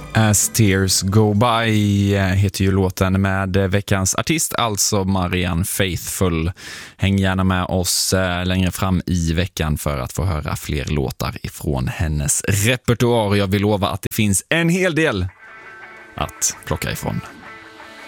As Tears Go By heter ju låten med veckans artist, alltså Marianne Faithfull. Häng gärna med oss längre fram i veckan för att få höra fler låtar ifrån hennes repertoar. Jag vill lova att det finns en hel del att plocka ifrån.